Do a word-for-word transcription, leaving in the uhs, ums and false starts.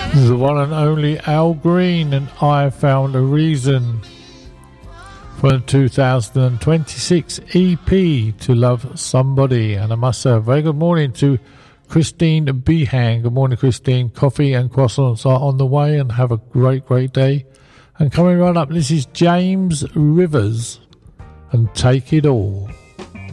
The one and only Al Green and I Found a Reason for the two thousand twenty-six E P To Love Somebody. And I must say a very good morning to Christine Behan. Good morning, Christine. Coffee and croissants are on the way, and have a great, great day. And coming right up, this is James Rivers and Take It All.